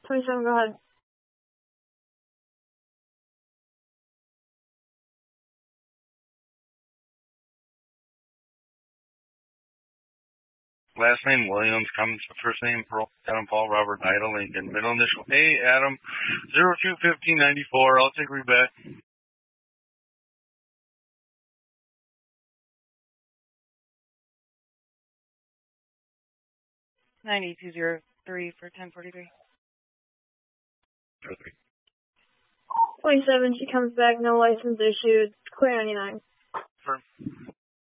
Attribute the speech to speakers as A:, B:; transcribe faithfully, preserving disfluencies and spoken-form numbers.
A: twenty-seven, go ahead.
B: Last name Williams, comes first name Pearl, Adam Paul, Robert Idle, Lincoln. Middle initial A, Adam, zero two fifteen ninety-four. I'll take reback.
C: ninety-two zero three for ten forty-three.
A: twenty-seven, she comes back, no license issued, clear ninety-nine.
B: Firm.